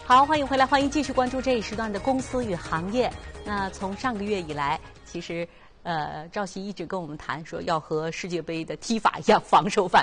好，欢迎回来，欢迎继续关注这一时段的公司与行业。那从上个月以来，其实赵曦一直跟我们谈说要和世界杯的踢法一样防守反